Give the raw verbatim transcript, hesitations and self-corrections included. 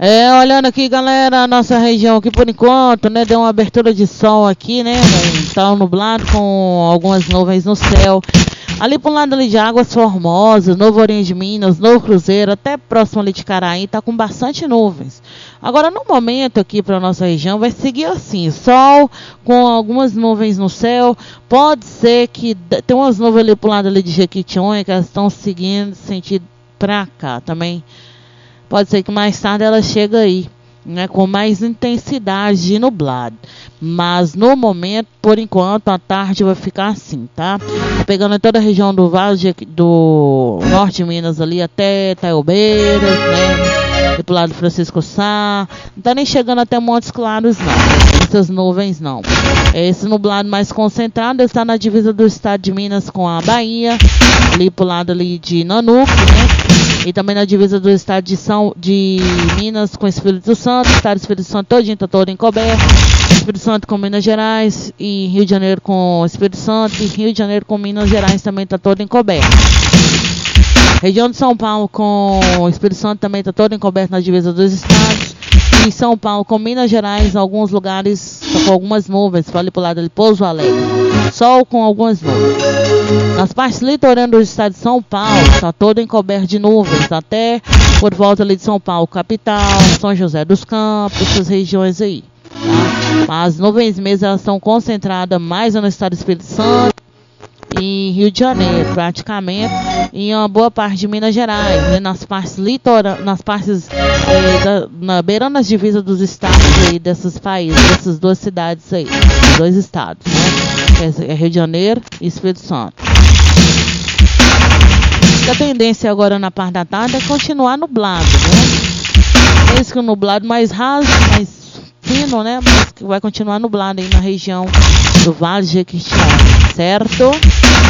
É, olhando aqui, galera, a nossa região aqui por enquanto, né, deu uma abertura de sol aqui, né, tá nublado com algumas nuvens no céu. Ali pro lado ali de Águas Formosas, Novo Oriente de Minas, Novo Cruzeiro, até próximo ali de Caraí, tá com bastante nuvens. Agora, no momento aqui para nossa região, vai seguir assim, sol com algumas nuvens no céu. Pode ser que tem umas nuvens ali pro lado ali de Jequitinhonha, que elas estão seguindo sentido pra cá também. Pode ser que mais tarde ela chegue aí, né, com mais intensidade de nublado. Mas no momento, por enquanto, a tarde vai ficar assim, tá? Pegando toda a região do Vale de, do Norte de Minas ali até Taobeiras, né? E pro lado do Francisco Sá. Não tá nem chegando até Montes Claros, não. Essas nuvens, não. Esse nublado mais concentrado está na divisa do estado de Minas com a Bahia. Ali pro lado ali de Nanuque, né? E também na divisa do estado de, São, de Minas com Espírito Santo. O estado do Espírito Santo todinho está todo encoberto. Espírito Santo com Minas Gerais. E Rio de Janeiro com Espírito Santo. E Rio de Janeiro com Minas Gerais também está todo encoberto. Região de São Paulo com o Espírito Santo também está todo encoberto na divisa dos estados. E São Paulo com Minas Gerais, em alguns lugares com algumas nuvens. Falei pro lado ali, Pouso Alegre. Sol com algumas nuvens. Nas partes litorâneas do estado de São Paulo, está todo encoberto de nuvens, até por volta ali de São Paulo, capital, São José dos Campos, essas regiões aí. Tá? Mas as nuvens mesmo elas estão concentradas mais no estado do Espírito Santo e Rio de Janeiro, praticamente, e em uma boa parte de Minas Gerais, né? Nas partes litorâneas, nas partes eh, da, na, beirando as divisas dos estados aí, desses países, dessas duas cidades aí, dois estados, né? É Rio de Janeiro e Espírito Santo. A tendência agora na parte da tarde é continuar nublado, né? Esse que o nublado mais raso, mais fino, né? Mas que vai continuar nublado aí na região do Vale de Jequitinhonha, certo?